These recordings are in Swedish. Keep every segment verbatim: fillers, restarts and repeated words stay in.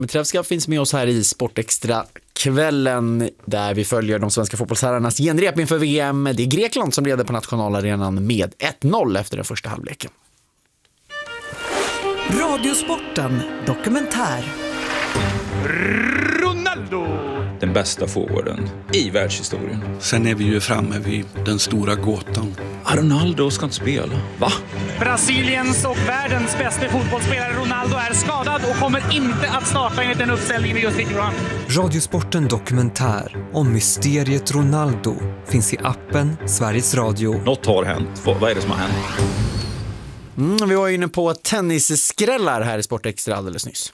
Mitrevska finns med oss här i Sportextra-kvällen där vi följer de svenska fotbollsherrarnas genrep inför V M. Det är Grekland som leder på nationalarenan med ett noll efter den första halvleken. Radiosporten dokumentär. Ronaldo! Den bästa forwarden i världshistorien. Sen är vi ju framme vid den stora gåtan. Ronaldo ska inte spela. Va? Brasiliens och världens bästa fotbollsspelare Ronaldo är skadad och kommer inte att starta enligt den uppställningen vi just fick fram. Radiosporten dokumentär om mysteriet Ronaldo finns i appen Sveriges Radio. Något har hänt. Vad är det som har hänt? Mm, vi var inne på tennisskrällar här i Sportextra alldeles nyss.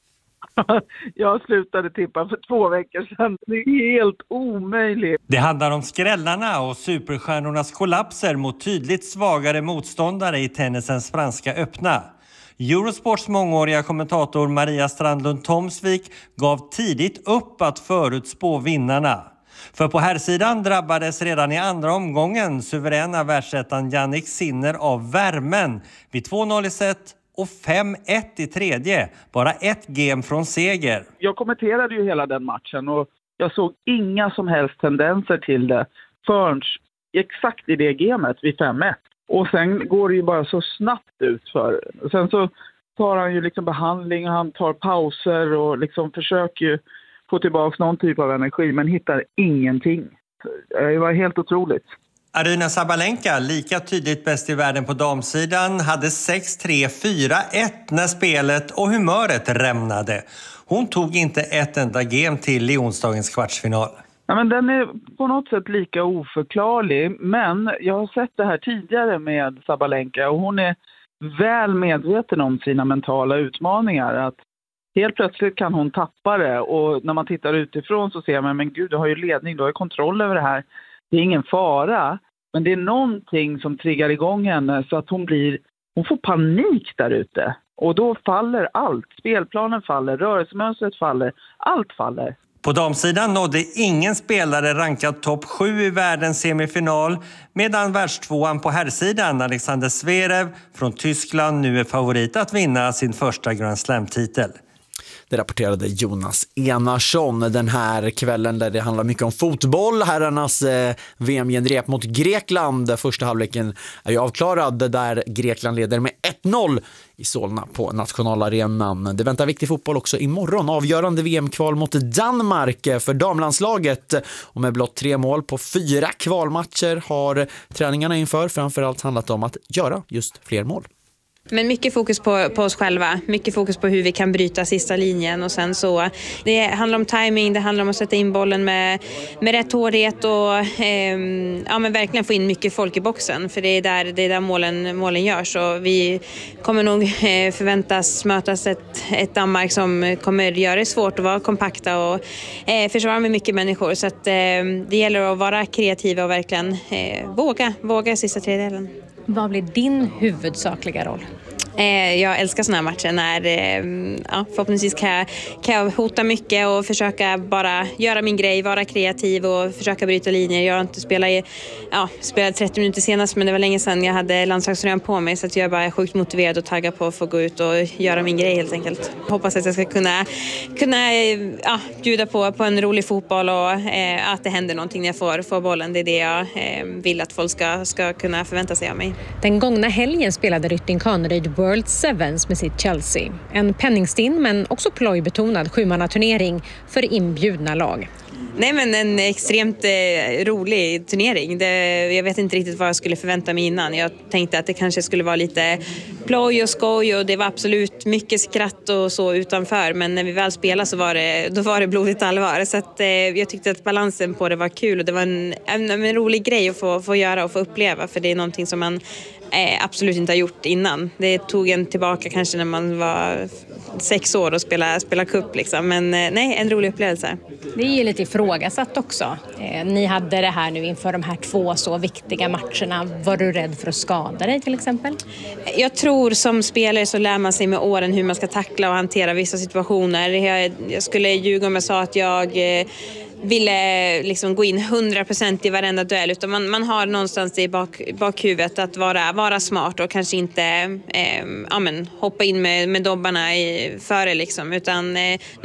Jag slutade tippa för två veckor sedan. Det är helt omöjligt. Det handlar om skrällarna och superstjärnornas kollapser mot tydligt svagare motståndare i tennisens franska öppna. Eurosports mångåriga kommentator Maria Strandlund Tomsvik gav tidigt upp att förutspå vinnarna. För på här sidan drabbades redan i andra omgången suveräna världsettan Jannik Sinner av värmen vid två noll i set och fem ett i tredje. Bara ett game från seger. Jag kommenterade ju hela den matchen och jag såg inga som helst tendenser till det förrän exakt i det gamet vid fem ett. Och sen går det ju bara så snabbt ut för. Sen så tar han ju liksom behandling och han tar pauser och liksom försöker ju få tillbaka någon typ av energi men hittar ingenting. Det var helt otroligt. Aryna Sabalenka, lika tydligt bäst i världen på damsidan, hade sex tre fyra ett när spelet och humöret rämnade. Hon tog inte ett enda game till i onsdagens kvartsfinal. Ja, men den är på något sätt lika oförklarlig, men jag har sett det här tidigare med Sabalenka och hon är väl medveten om sina mentala utmaningar. Att helt plötsligt kan hon tappa det och när man tittar utifrån så ser man, men gud, du har ju ledning, du har ju kontroll över det här. Det är ingen fara, men det är någonting som triggar igång henne så att hon blir, hon får panik där ute. Och då faller allt. Spelplanen faller, rörelsemönstret faller, allt faller. På damsidan nådde ingen spelare rankad topp sju i världens semifinal, medan världstvåan på herrsidan Alexander Zverev från Tyskland nu är favorit att vinna sin första Grand Slam-titel. Det rapporterade Jonas Enarsson den här kvällen där det handlar mycket om fotboll. Herrarnas eh, V M-genrep mot Grekland. Första halvleken är ju avklarad där Grekland leder med ett noll i Solna på nationalarenan. Det väntar viktig fotboll också imorgon. Avgörande V M-kval mot Danmark för damlandslaget. Och med blott tre mål på fyra kvalmatcher har träningarna inför framförallt handlat om att göra just fler mål. Men mycket fokus på, på oss själva, mycket fokus på hur vi kan bryta sista linjen och sen så, det handlar om timing, det handlar om att sätta in bollen med, med rätt hårdhet och eh, ja, men verkligen få in mycket folk i boxen för det är där, det är där målen, målen görs och vi kommer nog eh, förväntas mötas ett, ett Danmark som kommer göra det svårt att vara kompakta och eh, försvara med mycket människor så att eh, det gäller att vara kreativa och verkligen eh, våga, våga sista tredjedelen. Vad blir din huvudsakliga roll? Jag älskar såna här matcher när ja, förhoppningsvis kan jag, kan jag hota mycket och försöka bara göra min grej, vara kreativ och försöka bryta linjer. Jag har inte spelat, i, ja, spelat trettio minuter senast men det var länge sedan jag hade landslagsrön på mig så att jag bara är sjukt motiverad och taggad på att få gå ut och göra min grej helt enkelt. Hoppas att jag ska kunna, kunna ja, bjuda på, på en rolig fotboll och eh, att det händer någonting när jag får, får bollen. Det är det jag eh, vill att folk ska, ska kunna förvänta sig av mig. Den gångna helgen spelade Rytting Kaneryd World Sevens med sitt Chelsea. En penningstinn men också plojbetonad sjumannaturnering för inbjudna lag. Nej men en extremt eh, rolig turnering. Det, jag vet inte riktigt vad jag skulle förvänta mig innan. Jag tänkte att det kanske skulle vara lite ploj och skoj och det var absolut mycket skratt och så utanför. Men när vi väl spelade så var det, då var det blodigt allvar. Så att, eh, jag tyckte att balansen på det var kul och det var en, en, en rolig grej att få, få göra och få uppleva. För det är någonting som man eh, absolut inte har gjort innan. Det tog en tillbaka kanske när man var sex år och spela, spela cup liksom. Men eh, nej, en rolig upplevelse. Det är ju lite ifrågasatt också. Eh, ni hade det här nu inför de här två så viktiga matcherna. Var du rädd för att skada dig till exempel? Jag tror som spelare så lär man sig med åren hur man ska tackla och hantera vissa situationer. Jag, jag skulle ljuga om jag sa att jag eh, ville liksom gå in hundra procent i varenda duell, utan man, man har någonstans i bak, bakhuvudet att vara, vara smart och kanske inte eh, ja, men, hoppa in med, med dobbarna i, före liksom, utan eh,